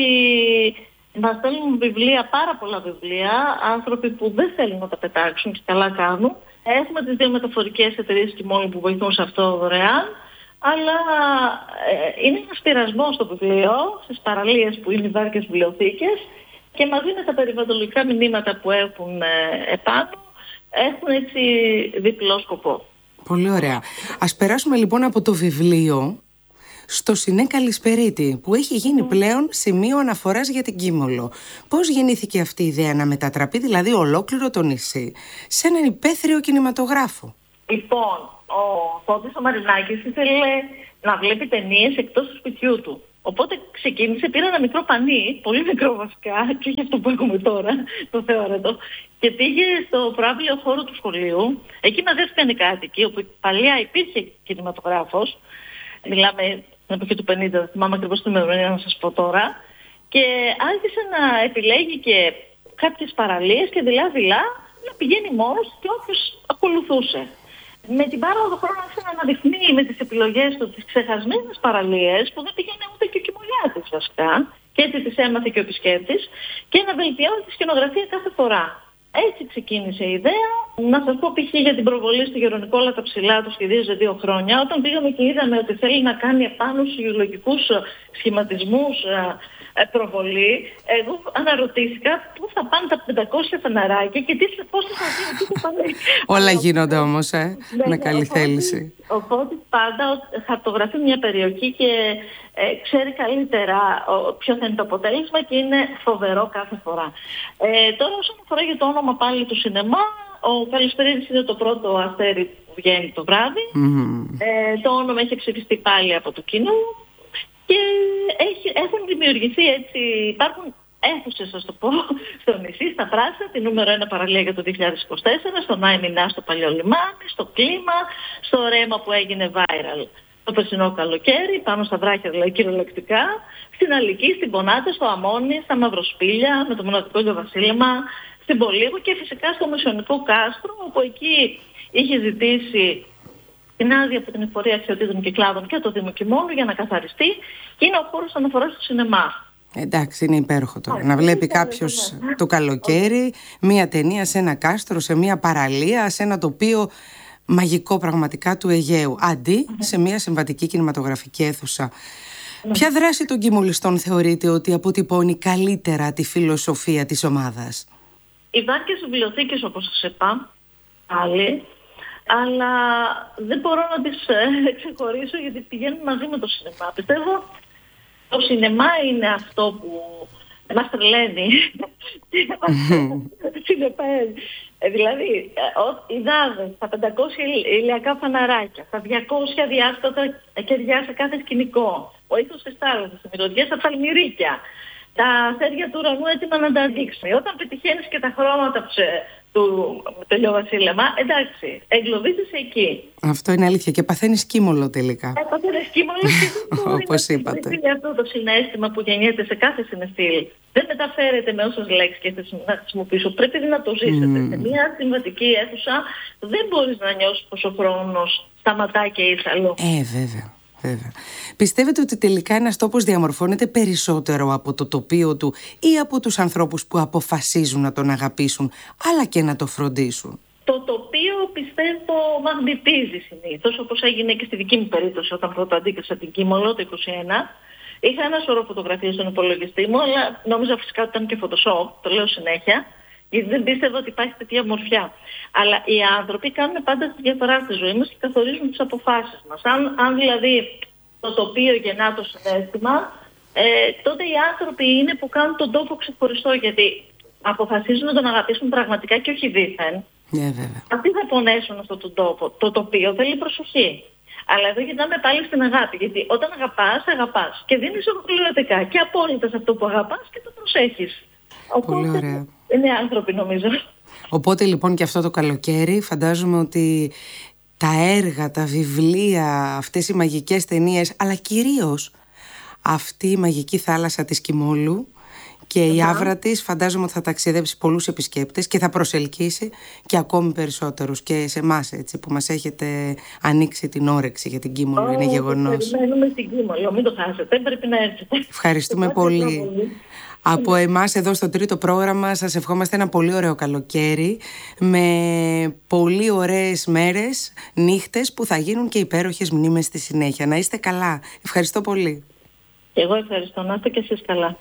μας στέλνουν βιβλία, πάρα πολλά βιβλία, άνθρωποι που δεν θέλουν να τα πετάξουν και καλά κάνουν. Έχουμε τις δύο μεταφορικές εταιρείες Κιμόλου που βοηθούν σε αυτό δωρεάν, αλλά είναι ένας πειρασμός στο βιβλίο, στις παραλίες που είναι οι βάρκες βιβλιοθήκες, και μαζί με τα περιβαλλοντικά μηνύματα που έχουν επάνω, έχουν έτσι διπλό σκοπό. Πολύ ωραία. Ας περάσουμε λοιπόν από το βιβλίο στο Σινέ Καλησπερίτη, που έχει γίνει πλέον σημείο αναφοράς για την Κίμολο. Πώς γεννήθηκε αυτή η ιδέα να μετατραπεί δηλαδή ολόκληρο το νησί σε έναν υπαίθριο κινηματογράφο? Λοιπόν, ο Φώτης ο Μαρινάκης ήθελε να βλέπει ταινίες εκτός του σπιτιού του. Οπότε ξεκίνησε, πήρε ένα μικρό πανί, πολύ μικρό βασικά, και όχι αυτό που έχουμε τώρα, το θεώρητο, και πήγε στο προαύλιο χώρο του σχολείου. Εκεί μαζεύτηκαν οι κάτοικοι, όπου παλιά υπήρχε κινηματογράφος. Μιλάμε την εποχή του 50, δεν θυμάμαι ακριβώς την ημερομηνία να σας πω τώρα. Και άρχισε να επιλέγει και κάποιες παραλίες και δειλά-δειλά να πηγαίνει μόνος και όποιος ακολουθούσε. Με την πάροδο χρόνο άρχισε να αναδειχνεί με τις επιλογές του τις ξεχασμένες παραλίες που δεν πήγαινε ούτε και ο κοιμωλιάτης βασικά. Και έτσι τις έμαθε και ο επισκέπτης, και να βελτιώνει τη σκηνογραφία κάθε φορά. Έτσι ξεκίνησε η ιδέα. Να σας πω π.χ. για την προβολή στο Γερονικόλα τα Ψηλά, το σχεδίαζε 2 χρόνια. Όταν πήγαμε και είδαμε ότι θέλει να κάνει επάνω στους γεωλογικούς σχηματισμούς προβολή, εγώ αναρωτήθηκα πού θα πάνε τα 500 φαναράκια και πώς θα γίνει εκεί το πάνε. Όλα γίνονται όμως, με καλή θέληση. Ο Φώτης πάντα χαρτογραφεί μια περιοχή και ξέρει καλύτερα ποιο θα είναι το αποτέλεσμα και είναι φοβερό κάθε φορά. Τώρα όσον αφορά για το όνομα πάλι του σινεμά, ο Καλησπερίδης είναι το πρώτο αστέρι που βγαίνει το βράδυ. Το όνομα έχει ψηφιστεί πάλι από το κοινό και έχουν δημιουργηθεί έτσι, υπάρχουν αίθουσες, ας το πω, στο νησί, στα Πράσινα, τη νούμερο 1 παραλία για το 2024, στο Νάι Μινά, στο Παλιό Λιμάνι, στο Κλίμα, στο Ρέμα που έγινε viral το περσινό καλοκαίρι, πάνω στα βράχια δηλαδή κυριολεκτικά, στην Αλική, στην Πονάτε, στο Αμόνι, στα Μαυροσπήλια, με το μοναδικό ηλιοβασίλεμα, στην Πολύγο και φυσικά στο Μεσαιωνικό Κάστρο, όπου εκεί είχε ζητήσει την άδεια από την Εφορία Αξιοτήτων και Κλάδων και το Δήμο Κιμώνου για να καθαριστεί, και είναι ο χώρος αναφοράς του σινεμά. Εντάξει, είναι υπέροχο τώρα. Να βλέπει κάποιος το καλοκαίρι μία ταινία σε ένα κάστρο, σε μία παραλία, σε ένα τοπίο μαγικό πραγματικά του Αιγαίου, αντί σε μία συμβατική κινηματογραφική αίθουσα. Ποια δράση των κιμολιστών θεωρείτε ότι αποτυπώνει καλύτερα τη φιλοσοφία της ομάδας? Οι βάρκες βιβλιοθήκες, όπως σας είπα, άλλοι, αλλά δεν μπορώ να τις ξεχωρίσω γιατί πηγαίνουν μαζί με το σινεμά. Πιστεύω το σινεμά είναι αυτό που μας τρελαίνει και μας συνεπαίνει. Δηλαδή, είδατε τα 500 ηλιακά φαναράκια, τα 200 διάστατα κεριά σε κάθε σκηνικό, ο ήθος της θάλασσας, οι μυρωδιές από τα αλμυρίκια, τα αστέρια του ουρανού έτοιμα να τα αγγίξει. Όταν πετυχαίνεις και τα χρώματα του τελειοβασίλεμα, εντάξει, εγκλωβίζεσαι εκεί. Αυτό είναι αλήθεια και παθαίνεις κίμολο τελικά. Παθαίνεις κίμολο και όπως είπατε. Είναι αυτό το συναίσθημα που γεννιέται σε κάθε συναισθήλ. Δεν μεταφέρεται με όσες λέξεις και να χρησιμοποιήσω. Πρέπει να το ζήσετε. Σε μια συμβατική αίθουσα δεν μπορείς να νιώσεις πως ο χρόνος σταματά και ήρθε αλλού. Βέβαια. Πιστεύετε ότι τελικά ένας τόπος διαμορφώνεται περισσότερο από το τοπίο του ή από τους ανθρώπους που αποφασίζουν να τον αγαπήσουν, αλλά και να το φροντίσουν? Το τοπίο πιστεύω μαγνητίζει συνήθως, όπως έγινε και στη δική μου περίπτωση όταν πρώτα αντίκρισα την Κίμολο το 1921. Είχα ένα σωρό φωτογραφίες στον υπολογιστή μου, αλλά νόμιζα φυσικά ότι ήταν και Photoshop, το λέω συνέχεια, γιατί δεν πίστευα ότι υπάρχει τέτοια ομορφιά. Αλλά οι άνθρωποι κάνουν πάντα τη διαφορά στη ζωή μας και καθορίζουν τις αποφάσεις μας. Αν δηλαδή το τοπίο γεννά το συναίσθημα, τότε οι άνθρωποι είναι που κάνουν τον τόπο ξεχωριστό, γιατί αποφασίζουν να τον αγαπήσουν πραγματικά και όχι δίθεν. Αυτοί θα πονέσουν αυτόν τον τόπο. Το τοπίο θέλει προσοχή. Αλλά εδώ γυρνάμε πάλι στην αγάπη. Γιατί όταν αγαπάς και δίνεις ολοκληρωτικά και απόλυτα σε αυτό που αγαπάς και το προσέχεις. Πολύ ωραία. Είναι άνθρωποι, νομίζω. Οπότε λοιπόν και αυτό το καλοκαίρι φαντάζομαι ότι τα έργα, τα βιβλία, αυτές οι μαγικές ταινίες, αλλά κυρίως αυτή η μαγική θάλασσα της Κιμόλου και η άβρα της, φαντάζομαι ότι θα ταξιδέψει πολλούς επισκέπτες και θα προσελκύσει και ακόμη περισσότερους και σε εμάς, έτσι, που μας έχετε ανοίξει την όρεξη για την Κίμολο. Είναι γεγονός. Περιμένουμε στην Κίμολο, μην το χάσετε, πρέπει να έρθετε. Ευχαριστούμε πολύ. Από εμάς εδώ στο τρίτο πρόγραμμα σας ευχόμαστε ένα πολύ ωραίο καλοκαίρι με πολύ ωραίες μέρες, νύχτες που θα γίνουν και υπέροχες μνήμες στη συνέχεια. Να είστε καλά. Ευχαριστώ πολύ. Εγώ ευχαριστώ. Να είστε και εσείς καλά.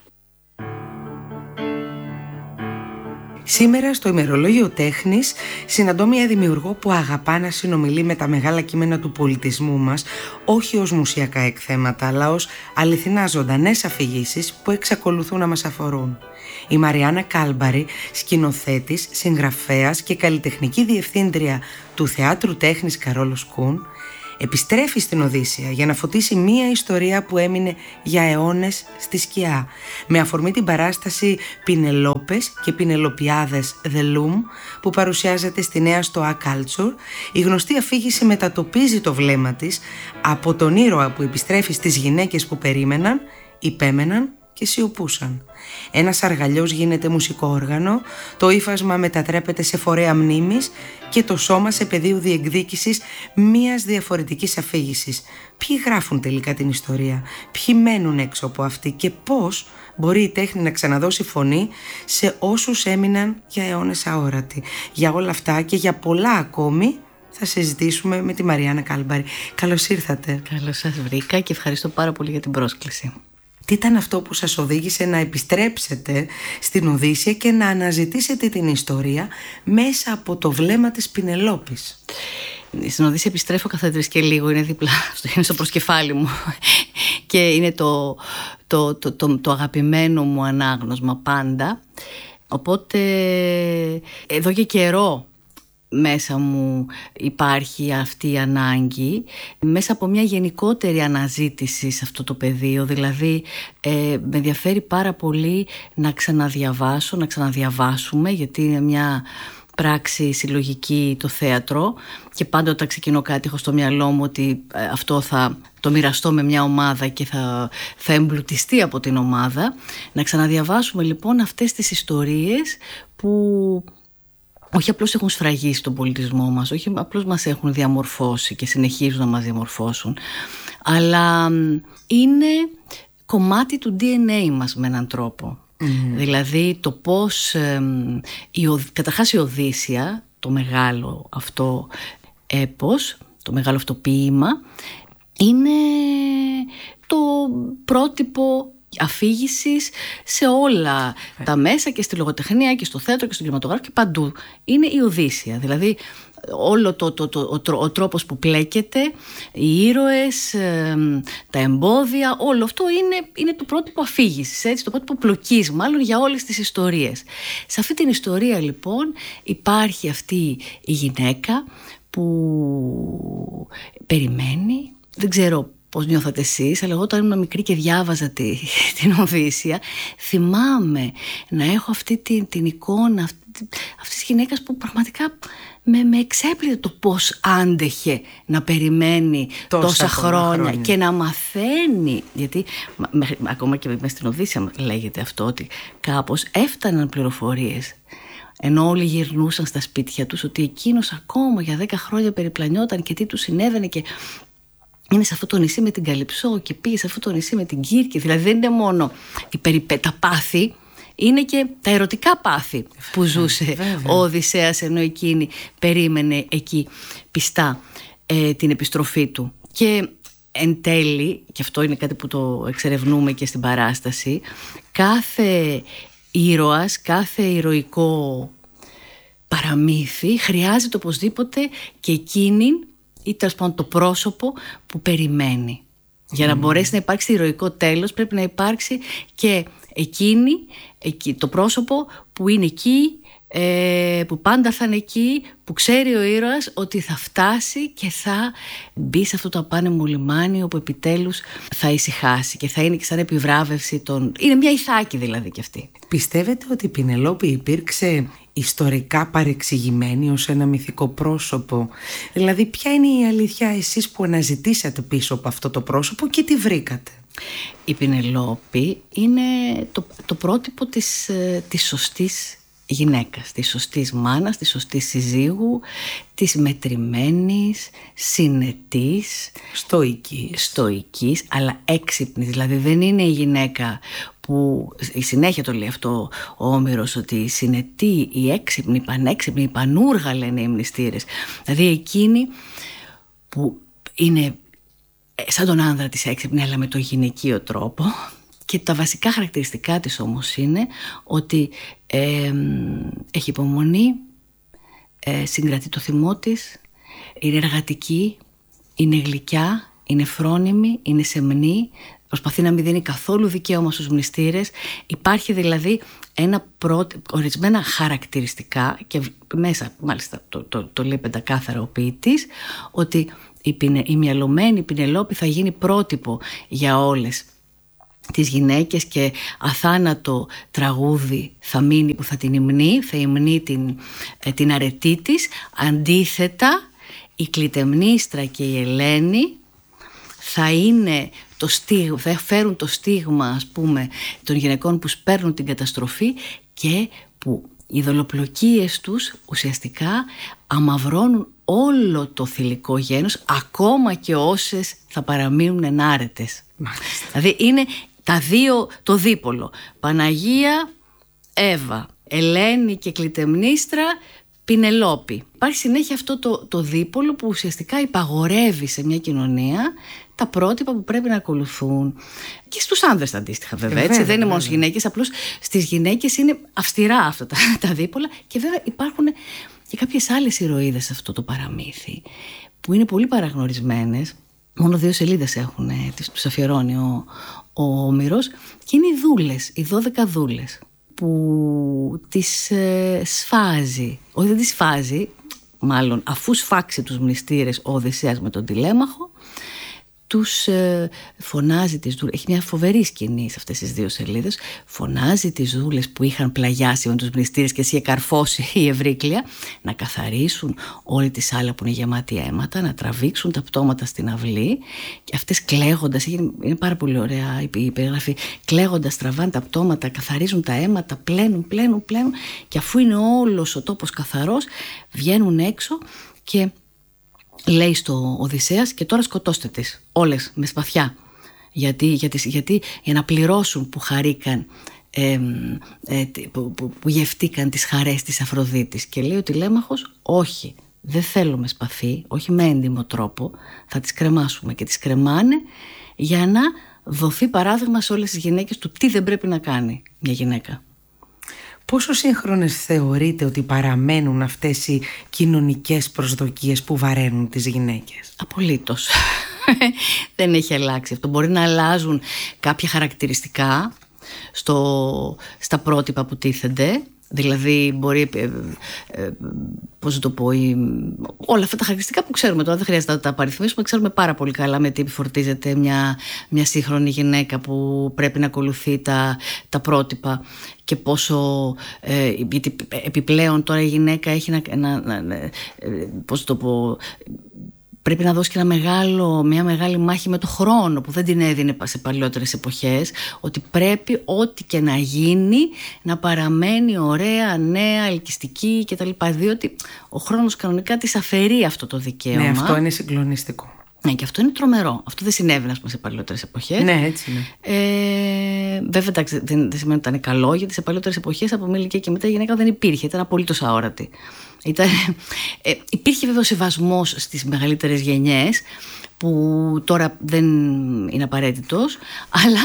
Σήμερα στο ημερολόγιο τέχνης συναντώ μια δημιουργό που αγαπά να συνομιλεί με τα μεγάλα κείμενα του πολιτισμού μας, όχι ως μουσιακά εκθέματα, αλλά ως αληθινά ζωντανές αφηγήσεις που εξακολουθούν να μας αφορούν. Η Μαριάννα Κάλμπαρη, σκηνοθέτης, συγγραφέας και καλλιτεχνική διευθύντρια του Θεάτρου Τέχνης Καρόλος Κουν, επιστρέφει στην Οδύσσεια για να φωτίσει μία ιστορία που έμεινε για αιώνες στη σκιά. Με αφορμή την παράσταση Πινελόπες και Πινελοπιάδες The Loom που παρουσιάζεται στη Νέα Στοά Culture, η γνωστή αφήγηση μετατοπίζει το βλέμμα της από τον ήρωα που επιστρέφει στις γυναίκες που περίμεναν, υπέμεναν και σιωπούσαν. Ένας αργαλιός γίνεται μουσικό όργανο, το ύφασμα μετατρέπεται σε φορέα μνήμης και το σώμα σε πεδίο διεκδίκησης μίας διαφορετικής αφήγησης. Ποιοι γράφουν τελικά την ιστορία, ποιοι μένουν έξω από αυτή και πώς μπορεί η τέχνη να ξαναδώσει φωνή σε όσους έμειναν για αιώνες αόρατοι. Για όλα αυτά και για πολλά ακόμη θα συζητήσουμε με τη Μαριάννα Κάλμπαρη. Καλώς ήρθατε. Καλώς σας βρήκα και ευχαριστώ πάρα πολύ για την πρόσκληση. Τι ήταν αυτό που σας οδήγησε να επιστρέψετε στην Οδύσσεια και να αναζητήσετε την ιστορία μέσα από το βλέμμα της Πινελόπης? Στην Οδύσσεια επιστρέφω κάθε 3 και λίγο, είναι δίπλα, είναι στο προσκεφάλι μου και είναι το αγαπημένο μου ανάγνωσμα πάντα. Οπότε εδώ και καιρό μέσα μου υπάρχει αυτή η ανάγκη, μέσα από μια γενικότερη αναζήτηση σε αυτό το πεδίο. Δηλαδή με ενδιαφέρει πάρα πολύ να ξαναδιαβάσω, να ξαναδιαβάσουμε, γιατί είναι μια πράξη συλλογική το θέατρο και πάντα όταν ξεκινώ κάτι έχω στο μυαλό μου ότι αυτό θα το μοιραστώ με μια ομάδα και θα εμπλουτιστεί από την ομάδα. Να ξαναδιαβάσουμε λοιπόν αυτές τις ιστορίες που όχι απλώς έχουν σφραγίσει τον πολιτισμό μας, όχι απλώς μας έχουν διαμορφώσει και συνεχίζουν να μας διαμορφώσουν, αλλά είναι κομμάτι του DNA μας με έναν τρόπο. Δηλαδή το πώς καταρχάς η Οδύσσεια, το μεγάλο αυτό έπος, το μεγάλο αυτό ποίημα, είναι το πρότυπο αφήγησης σε όλα τα μέσα και στη λογοτεχνία και στο θέατρο και στον κινηματογράφο και παντού. Είναι η Οδύσσεια. Δηλαδή όλο ο τρόπος που πλέκεται, οι ήρωες, τα εμπόδια, όλο αυτό είναι το πρότυπο αφήγησης, έτσι, το πρότυπο πλοκής μάλλον για όλες τις ιστορίες. Σε αυτή την ιστορία λοιπόν υπάρχει αυτή η γυναίκα που περιμένει, δεν ξέρω πώς νιώθατε εσείς, αλλά εγώ όταν ήμουν μικρή και διάβαζα την Οδύσσεια, θυμάμαι να έχω αυτή την εικόνα αυτής της γυναίκας που πραγματικά με εξέπλητε το πώς άντεχε να περιμένει τόσα χρόνια και να μαθαίνει, γιατί ακόμα και μες στην Οδύσσεια λέγεται αυτό, ότι κάπως έφταναν πληροφορίες, ενώ όλοι γυρνούσαν στα σπίτια τους, ότι εκείνος ακόμα για 10 χρόνια περιπλανιόταν και τι του συνέβαινε και είναι σε αυτό το νησί με την Καλυψό και πήγε σε αυτό το νησί με την Κύρκη. Δηλαδή δεν είναι μόνο τα πάθη, είναι και τα ερωτικά πάθη που ζούσε ο Οδυσσέας, ενώ εκείνη περίμενε εκεί πιστά την επιστροφή του. Και εν τέλει, και αυτό είναι κάτι που το εξερευνούμε και στην παράσταση, κάθε ήρωας, κάθε ηρωικό παραμύθι χρειάζεται οπωσδήποτε και εκείνη ή τέλος πάντων το πρόσωπο που περιμένει. Για να μπορέσει να υπάρξει ηρωικό τέλος πρέπει να υπάρξει και εκείνη, το πρόσωπο που είναι εκεί, που πάντα θα είναι εκεί, που ξέρει ο ήρωας ότι θα φτάσει και θα μπει σε αυτό το απάνεμο λιμάνι όπου επιτέλους θα ησυχάσει και θα είναι και σαν επιβράβευση είναι μια Ιθάκη δηλαδή κι αυτή. Πιστεύετε ότι η Πηνελόπη υπήρξε ιστορικά παρεξηγημένη ως ένα μυθικό πρόσωπο? Δηλαδή ποια είναι η αλήθεια εσείς που αναζητήσατε πίσω από αυτό το πρόσωπο και τι βρήκατε? Η Πηνελόπη είναι το πρότυπο της σωστής γυναίκας, της σωστής μάνας, της σωστής συζύγου, της μετρημένης, συνετής, στοικής, αλλά έξυπνης. Δηλαδή δεν είναι η γυναίκα που η συνέχεια το λέει αυτό ο Όμηρος, ότι η συνετή, η έξυπνη, η πανέξυπνη, η πανούργα λένε οι μνηστήρες. Δηλαδή εκείνη που είναι σαν τον άνδρα της έξυπνη, αλλά με το γυναικείο τρόπο. Και τα βασικά χαρακτηριστικά της όμως είναι ότι έχει υπομονή, συγκρατεί το θυμό της, είναι εργατική, είναι γλυκιά, είναι φρόνιμη, είναι σεμνή, προσπαθεί να μην δίνει καθόλου δικαίωμα στους μνηστήρες. Υπάρχει δηλαδή ορισμένα χαρακτηριστικά και μέσα μάλιστα το λέει πεντακάθαρα ο ποιητής, ότι η μυαλωμένη Πηνελόπη θα γίνει πρότυπο για όλες τις γυναίκες και αθάνατο τραγούδι θα μείνει που θα την υμνεί, θα υμνεί την αρετή της. Αντίθετα η Κλητεμνίστρα και η Ελένη θα φέρουν το στίγμα, ας πούμε, των γυναικών που σπέρνουν την καταστροφή και που οι δολοπλοκίες τους ουσιαστικά αμαυρώνουν όλο το θηλυκό γένος, ακόμα και όσες θα παραμείνουν ενάρετες. Δηλαδή είναι το δίπολο. Παναγία, Εύα, Ελένη και Κλητεμνίστρα, Πηνελόπη. Υπάρχει συνέχεια αυτό το δίπολο που ουσιαστικά υπαγορεύει σε μια κοινωνία τα πρότυπα που πρέπει να ακολουθούν. Και στους άνδρες αντίστοιχα βέβαια, έτσι. Δεν είναι μόνο στις γυναίκες, απλώς στις γυναίκες είναι αυστηρά αυτά τα δίπολα. Και βέβαια υπάρχουν και κάποιες άλλες ηρωίδες σε αυτό το παραμύθι που είναι πολύ παραγνωρισμένες. Μόνο 2 σελίδες έχουν, τους αφιερώνει ο Όμηρος, και είναι οι δούλες, οι 12 δούλες που τις σφάζει. Όχι, δεν τις σφάζει, μάλλον αφού σφάξει τους μνηστήρες ο Οδυσσέας με τον Τηλέμαχο, τους φωνάζει τις δούλες. Έχει μια φοβερή σκηνή σε αυτές τις 2 σελίδες. Φωνάζει τις δούλες που είχαν πλαγιάσει με τους μνηστήρες και εσύ εκαρφώσει η Ευρύκλεια να καθαρίσουν όλη τη σάλα που είναι γεμάτη αίματα, να τραβήξουν τα πτώματα στην αυλή, και αυτές κλαίγοντας, είναι πάρα πολύ ωραία η περιγραφή, κλαίγοντας τραβάνε τα πτώματα, καθαρίζουν τα αίματα, πλένουν, και αφού είναι όλος ο τόπος καθαρός βγαίνουν έξω και λέει στο Οδυσσέας, και τώρα σκοτώστε τις όλες με σπαθιά, γιατί για να πληρώσουν που χαρήκαν, που γευτήκαν τις χαρές της Αφροδίτης. Και λέει ο Τηλέμαχος, όχι, δεν θέλω με σπαθί, όχι με έντιμο τρόπο, θα τις κρεμάσουμε. Και τις κρεμάνε για να δοθεί παράδειγμα σε όλες τις γυναίκες του τι δεν πρέπει να κάνει μια γυναίκα. Πόσο σύγχρονες θεωρείτε ότι παραμένουν αυτές οι κοινωνικές προσδοκίες που βαραίνουν τις γυναίκες? Απολύτως. Δεν έχει αλλάξει αυτό. Μπορεί να αλλάζουν κάποια χαρακτηριστικά στα πρότυπα που τίθενται. Δηλαδή μπορεί, πώς να το πω, όλα αυτά τα χαρακτηριστικά που ξέρουμε τώρα, δεν χρειάζεται να τα απαριθμίσουμε, ξέρουμε πάρα πολύ καλά με τι επιφορτίζεται μια σύγχρονη γυναίκα που πρέπει να ακολουθεί τα πρότυπα και πόσο, γιατί επιπλέον τώρα η γυναίκα έχει πώς το πω, πρέπει να δώσει και μια μεγάλη μάχη με το χρόνο που δεν την έδινε σε παλιότερες εποχές, ότι πρέπει ό,τι και να γίνει να παραμένει ωραία, νέα, ελκυστική κτλ. Διότι ο χρόνος κανονικά της αφαιρεί αυτό το δικαίωμα. Ναι, αυτό είναι συγκλονιστικό. Ναι, και αυτό είναι τρομερό. Αυτό δεν συνέβαινε, ας πούμε, σε παλιότερες εποχές. Ναι, έτσι είναι. Βέβαια, εντάξει, δεν σημαίνει ότι ήταν καλό, γιατί σε παλιότερες εποχές από μια ηλικία και μετά η γυναίκα δεν υπήρχε, ήταν απολύτως αόρατη. Υπήρχε βέβαια σεβασμός στις μεγαλύτερες γενιές, που τώρα δεν είναι απαραίτητος, αλλά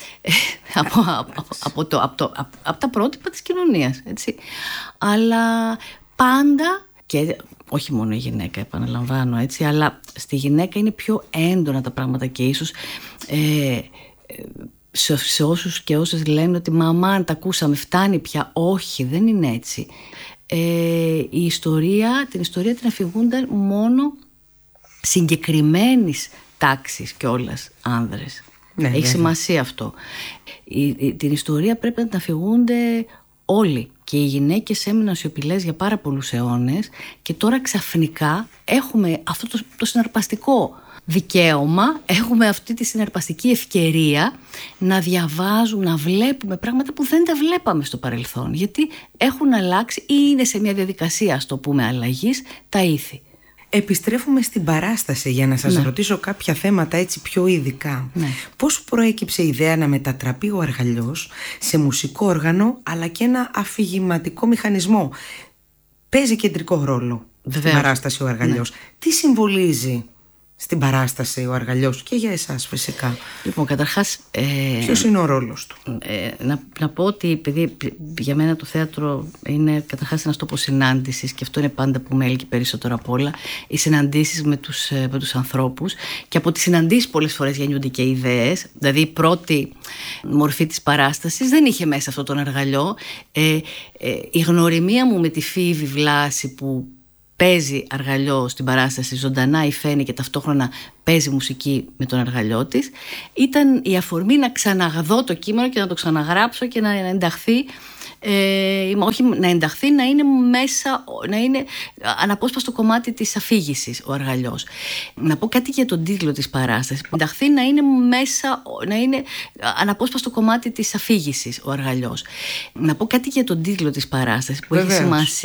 από τα πρότυπα της κοινωνίας, έτσι. Αλλά πάντα, και όχι μόνο η γυναίκα, επαναλαμβάνω, έτσι, αλλά στη γυναίκα είναι πιο έντονα τα πράγματα και ίσως σε όσους και όσες λένε ότι μαμά, αν τα ακούσαμε, φτάνει πια. Όχι, δεν είναι έτσι. Την ιστορία την αφηγούνταν μόνο συγκεκριμένης τάξης κιόλας άνδρες. Ναι, έχει σημασία αυτό. Την ιστορία πρέπει να την αφηγούνται όλοι, και οι γυναίκες έμειναν σιωπηλές για πάρα πολλούς αιώνες, και τώρα ξαφνικά έχουμε αυτό το συναρπαστικό δικαίωμα, έχουμε αυτή τη συναρπαστική ευκαιρία να διαβάζουμε, να βλέπουμε πράγματα που δεν τα βλέπαμε στο παρελθόν, γιατί έχουν αλλάξει ή είναι σε μια διαδικασία, ας το πούμε, αλλαγής τα ήθη. Επιστρέφουμε στην παράσταση για να σας ρωτήσω κάποια θέματα έτσι πιο ειδικά. Πώς προέκυψε η ιδέα να μετατραπεί ο αργαλιός σε μουσικό όργανο, αλλά και ένα αφηγηματικό μηχανισμό? Παίζει κεντρικό ρόλο στην παράσταση ο αργαλιός. Τι συμβολίζει στην παράσταση ο αργαλιός και για εσάς φυσικά? Λοιπόν, καταρχάς, ποιος είναι ο ρόλος του? Να πω ότι επειδή για μένα το θέατρο είναι καταρχάς ένας τόπος συνάντησης, και αυτό είναι πάντα που με έλκει περισσότερο απ' όλα, οι συναντήσεις με τους ανθρώπους, και από τις συναντήσεις πολλές φορές γεννιούνται και ιδέες. Δηλαδή η πρώτη μορφή της παράστασης δεν είχε μέσα αυτόν τον αργαλιό. Η γνωριμία μου με τη Φίβη Βλάση, που παίζει αργαλιό στην παράσταση, ζωντανά υφαίνει και ταυτόχρονα παίζει μουσική με τον αργαλιό της, ήταν η αφορμή να ξαναδώ το κείμενο και να το ξαναγράψω και να ενταχθεί, όχι να ενταχθεί, να είναι μέσα, να είναι αναπόσπαστο κομμάτι της αφήγησης ο αργαλιός. Να πω κάτι για τον τίτλο της παράστασης. Ενταχθεί, να είναι μέσα, να είναι αναπόσπαστο κομμάτι της αφήγησης ο αργαλιός. Να πω κάτι για τον τίτλο της παράστασης που έχει σημασία.